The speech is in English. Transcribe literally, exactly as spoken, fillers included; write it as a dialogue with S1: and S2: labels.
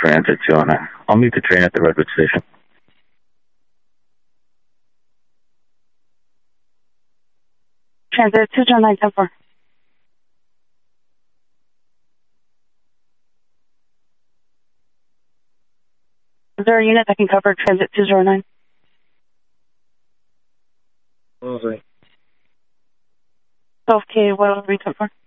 S1: Transizione. I'll meet the train at the Redwood station.
S2: Transit two zero nine ten four. Is there a unit that can cover Transit two zero nine?
S1: Okay.
S2: twelve K, what are we ten four?